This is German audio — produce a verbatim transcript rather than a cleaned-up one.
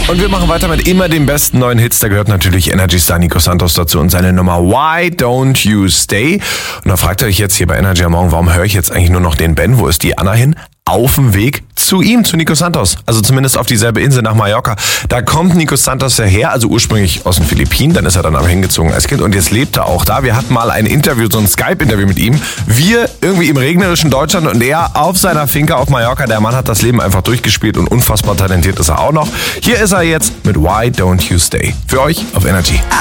Und wir machen weiter mit immer den besten neuen Hits. Da gehört natürlich Energy Star Nico Santos dazu und seine Nummer Why Don't You Stay? Und da fragt ihr euch jetzt hier bei Energy am Morgen, warum höre ich jetzt eigentlich nur noch den Ben? Wo ist die Anna hin? Auf dem Weg zu ihm, zu Nico Santos. Also zumindest auf dieselbe Insel nach Mallorca. Da kommt Nico Santos ja her, also ursprünglich aus den Philippinen. Dann ist er dann aber hingezogen als Kind und jetzt lebt er auch da. Wir hatten mal ein Interview, so ein Skype-Interview mit ihm. Wir irgendwie im regnerischen Deutschland und er auf seiner Finca auf Mallorca. Der Mann hat das Leben einfach durchgespielt und unfassbar talentiert ist er auch noch. Hier ist er jetzt mit Why Don't You Stay? Für euch auf Energy.